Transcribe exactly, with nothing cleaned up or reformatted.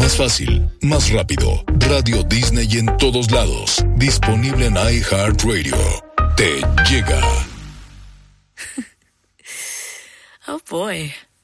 Más fácil, más rápido. Radio Disney en todos lados. Disponible en iHeartRadio. Te llega. Oh boy.